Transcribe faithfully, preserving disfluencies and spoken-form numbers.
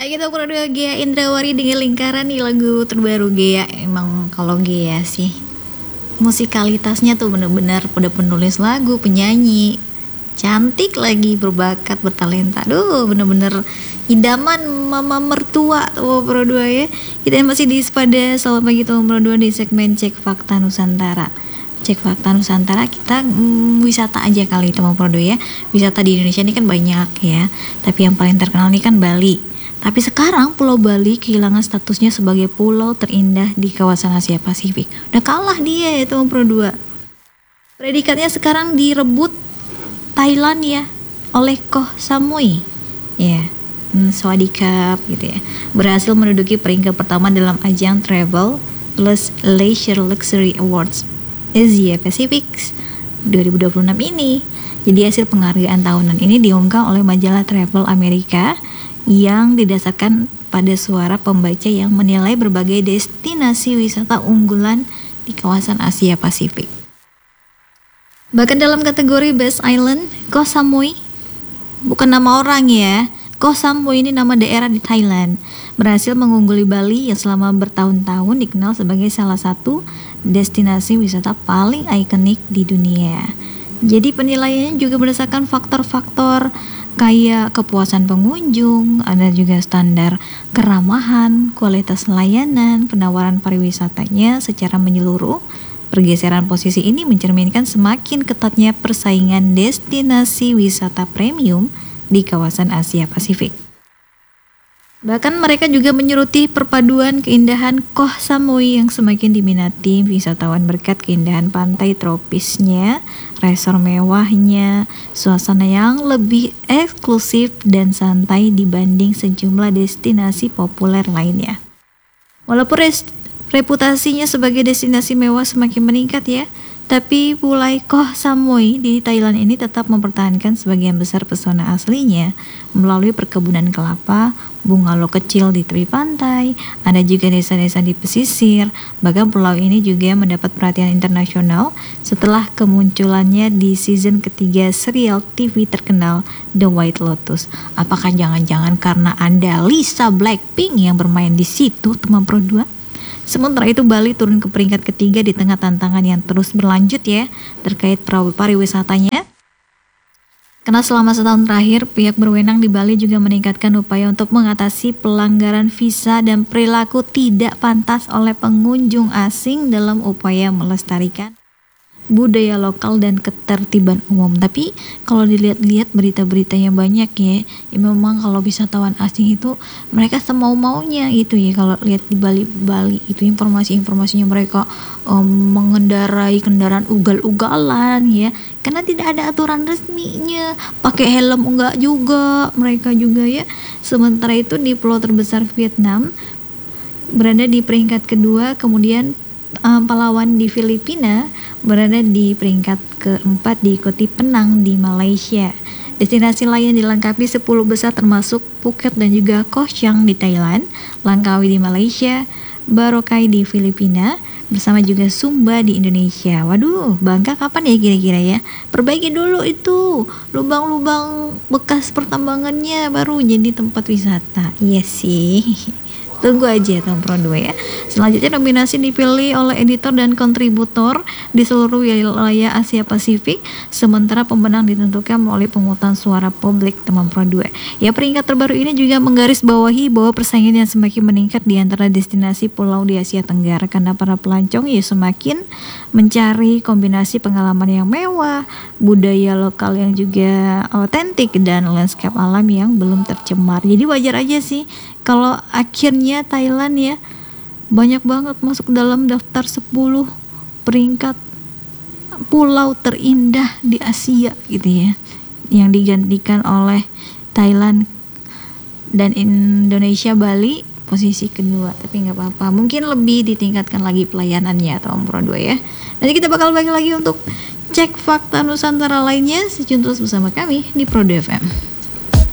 kita berdua Gea Indrawari dengan Lingkaran nih, lagu terbaru Gea. Emang kalau Gea sih musikalitasnya tuh bener-bener udah penulis lagu, penyanyi, cantik lagi, berbakat, bertalenta. Duh, bener-bener idaman mama mertua tuh berdua ya. Kita masih di Ispada, selamat pagi tuh berdua di segmen Cek Fakta Nusantara. Cek Fakta Nusantara kita hmm, wisata aja kali teman Prodo ya. Wisata di Indonesia ini kan banyak ya, tapi yang paling terkenal ini kan Bali. Tapi sekarang Pulau Bali kehilangan statusnya sebagai pulau terindah di kawasan Asia Pasifik. Udah kalah dia ya teman Prodo. Predikatnya sekarang direbut Thailand ya oleh Koh Samui. Ya, hmm, Swadikap gitu ya. Berhasil menduduki peringkat pertama dalam ajang Travel Plus Leisure Luxury Awards Asia Pacific dua ribu dua puluh enam ini. Jadi hasil penghargaan tahunan ini diumumkan oleh majalah Travel Amerika yang didasarkan pada suara pembaca yang menilai berbagai destinasi wisata unggulan di kawasan Asia Pasifik. Bahkan dalam kategori Best Island, Koh Samui bukan nama orang ya. Koh Samui ini nama daerah di Thailand, berhasil mengungguli Bali yang selama bertahun-tahun dikenal sebagai salah satu destinasi wisata paling ikonik di dunia. Jadi penilaiannya juga berdasarkan faktor-faktor kayak kepuasan pengunjung, ada juga standar keramahan, kualitas layanan, penawaran pariwisatanya secara menyeluruh. Pergeseran posisi ini mencerminkan semakin ketatnya persaingan destinasi wisata premium di kawasan Asia Pasifik. Bahkan mereka juga menyeruti perpaduan keindahan Koh Samui yang semakin diminati wisatawan berkat keindahan pantai tropisnya, resor mewahnya, suasana yang lebih eksklusif dan santai dibanding sejumlah destinasi populer lainnya. Walaupun res- reputasinya sebagai destinasi mewah semakin meningkat ya, tapi Pulau Koh Samui di Thailand ini tetap mempertahankan sebagian besar pesona aslinya melalui perkebunan kelapa, bungalow kecil di tepi pantai, ada juga desa-desa di pesisir. Bahkan pulau ini juga mendapat perhatian internasional setelah kemunculannya di season ketiga serial T V terkenal The White Lotus. Apakah jangan-jangan karena ada Lisa Blackpink yang bermain di situ, teman Pro dua? Sementara itu Bali turun ke peringkat ketiga di tengah tantangan yang terus berlanjut ya terkait pariwisatanya. Karena selama setahun terakhir pihak berwenang di Bali juga meningkatkan upaya untuk mengatasi pelanggaran visa dan perilaku tidak pantas oleh pengunjung asing dalam upaya melestarikan budaya lokal dan ketertiban umum. Tapi kalau dilihat-lihat berita-beritanya banyak ya, ya memang kalau wisatawan asing itu mereka semau-maunya itu ya. Kalau lihat di Bali-Bali itu informasi-informasinya mereka um, mengendarai kendaraan ugal-ugalan ya, karena tidak ada aturan resminya, pakai helm enggak juga mereka juga ya. Sementara itu di pulau terbesar Vietnam berada di peringkat kedua, kemudian um, Palawan di Filipina berada di peringkat keempat diikuti Penang di Malaysia. Destinasi lain dilengkapi sepuluh besar termasuk Phuket dan juga Koh Chang di Thailand, Langkawi di Malaysia, Boracay di Filipina, bersama juga Sumba di Indonesia. Waduh, Bangka kapan ya kira-kira ya? Perbaiki dulu itu lubang-lubang bekas pertambangannya baru jadi tempat wisata. Iya sih. Tunggu aja Tom Pro dua ya. Selanjutnya nominasi dipilih oleh editor dan kontributor di seluruh wilayah Asia Pasifik, sementara pemenang ditentukan melalui pemungutan suara publik teman Pro dua. Ya, peringkat terbaru ini juga menggarisbawahi bahwa persaingan yang semakin meningkat di antara destinasi pulau di Asia Tenggara karena para pelancong ya semakin mencari kombinasi pengalaman yang mewah, budaya lokal yang juga otentik dan lanskap alam yang belum tercemar. Jadi wajar aja sih kalau akhirnya Thailand ya banyak banget masuk dalam daftar sepuluh peringkat pulau terindah di Asia gitu ya, yang digantikan oleh Thailand dan Indonesia. Bali posisi kedua, tapi nggak apa-apa, mungkin lebih ditingkatkan lagi pelayanannya atau Pro dua ya. Nanti kita bakal bagi lagi untuk cek fakta Nusantara lainnya. Stay tune terus bersama kami di Pro dua F M.